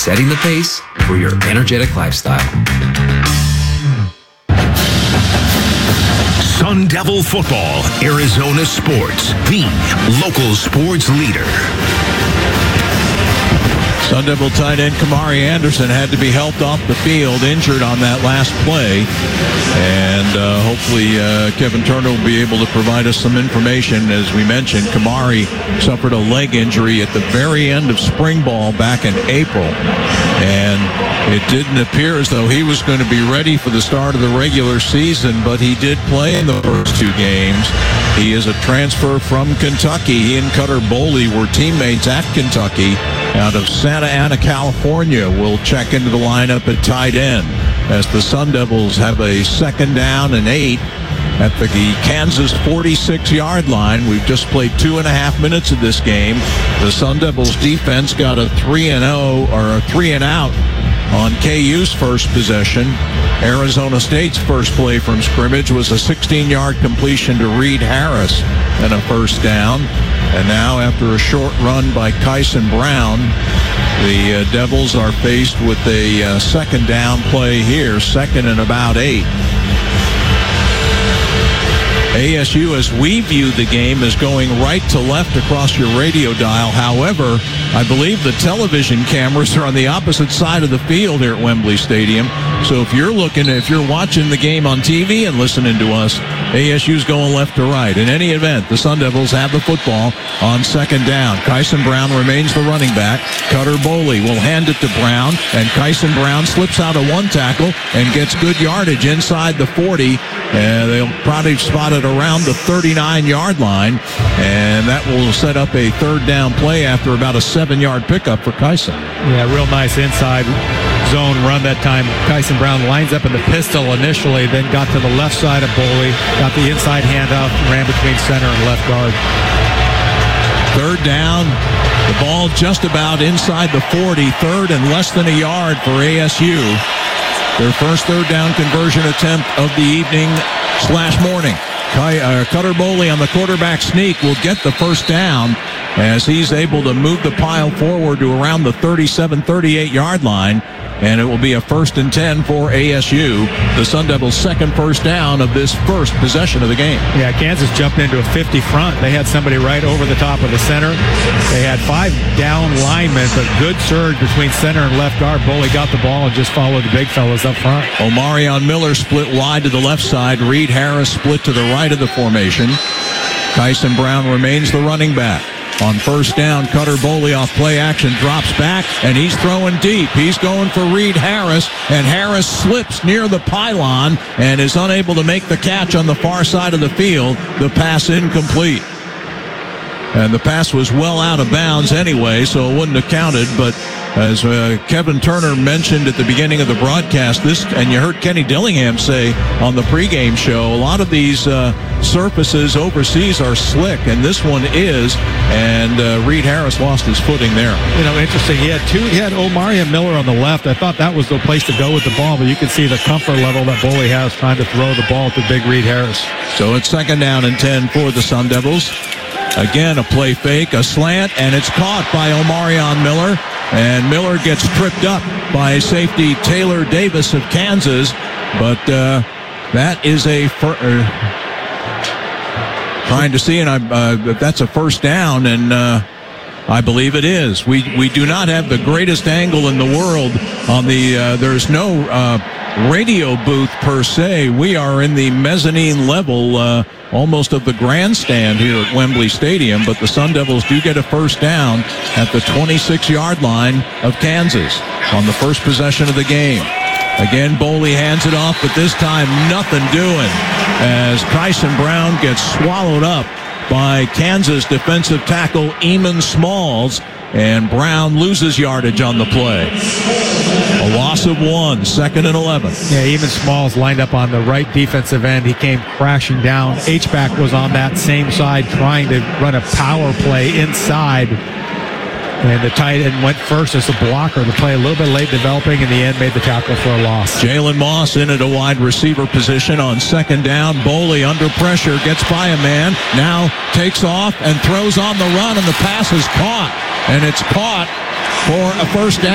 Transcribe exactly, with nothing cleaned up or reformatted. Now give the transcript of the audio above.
setting the pace for your energetic lifestyle. Sun Devil Football, Arizona Sports, the local sports leader. Sun Devil tight end Kamari Anderson had to be helped off the field, injured on that last play. And uh, hopefully uh, Kevin Turner will be able to provide us some information. As we mentioned, Kamari suffered a leg injury at the very end of spring ball back in April. And it didn't appear as though he was going to be ready for the start of the regular season, but he did play in the first two games. He is a transfer from Kentucky. He and Cutter Boley were teammates at Kentucky out of Santa Ana, California. Will check into the lineup at tight end as the Sun Devils have a second down and eight at the Kansas forty-six-yard line. We've just played two and a half minutes of this game. The Sun Devils defense got a three and oh or a three and out on K U's first possession. Arizona State's first play from scrimmage was a sixteen-yard completion to Reed Harris and a first down. And now, after a short run by Kyson Brown, the uh, Devils are faced with a uh, second down play here, second and about eight. A S U, as we view the game, is going right to left across your radio dial. However, I believe the television cameras are on the opposite side of the field here at Wembley Stadium. So if you're looking, if you're watching the game on T V and listening to us, A S U's going left to right. In any event, the Sun Devils have the football on second down. Kyson Brown remains the running back. Cutter Boley will hand it to Brown, and Kyson Brown slips out of one tackle and gets good yardage inside the forty. And they'll probably spot it around the thirty-nine-yard line, and that will set up a third down play after about a seven-yard pickup for Kyson. Yeah, real nice inside zone run that time. Kyson Brown lines up in the pistol initially, then got to the left side of Boley, got the inside handoff, ran between center and left guard. Third down, the ball just about inside the forty, third and less than a yard for A S U. Their first third down conversion attempt of the evening slash morning. Uh, Cutter Boley on the quarterback sneak will get the first down as he's able to move the pile forward to around the thirty-seven, thirty-eight-yard line. And it will be a first and ten for A S U. The Sun Devils' second first down of this first possession of the game. Yeah, Kansas jumped into a fifty front. They had somebody right over the top of the center. They had five down linemen, but good surge between center and left guard. Boley got the ball and just followed the big fellas up front. Omarion Miller split wide to the left side. Reed Harris split to the right of the formation. Kyson Brown remains the running back. On first down, Cutter Boley off play action drops back, and he's throwing deep. He's going for Reed Harris, and Harris slips near the pylon and is unable to make the catch on the far side of the field. The pass incomplete. And the pass was well out of bounds anyway, so it wouldn't have counted. But as uh, Kevin Turner mentioned at the beginning of the broadcast, this, and you heard Kenny Dillingham say on the pregame show, a lot of these uh, surfaces overseas are slick, and this one is. And uh, Reed Harris lost his footing there. You know, interesting. He had two. He had Omarion Miller on the left. I thought that was the place to go with the ball, but you can see the comfort level that Boley has trying to throw the ball to big Reed Harris. So it's second down and ten for the Sun Devils. Again, a play fake, a slant, and it's caught by Omarion Miller. And Miller gets tripped up by safety Taylor Davis of Kansas. But uh, that is a... Fir- uh, trying to see, and I, uh, that's a first down, and uh, I believe it is. We we do not have the greatest angle in the world on the... Uh, there's no uh, radio booth per se. We are in the mezzanine level uh, almost of the grandstand here at Wembley Stadium, but the Sun Devils do get a first down at the twenty-six-yard line of Kansas on the first possession of the game. Again, Boley hands it off, but this time nothing doing as Kyson Brown gets swallowed up by Kansas defensive tackle Eamon Smalls, and Brown loses yardage on the play. A loss of one, second and eleven. Yeah, Eamon Smalls lined up on the right defensive end. He came crashing down. H-back was on that same side trying to run a power play inside. And the tight end went first as a blocker. The play a little bit late developing. In the end, made the tackle for a loss. Jalen Moss in at a wide receiver position on second down. Boley under pressure, gets by a man, now takes off and throws on the run, and the pass is caught. And it's caught for a first down.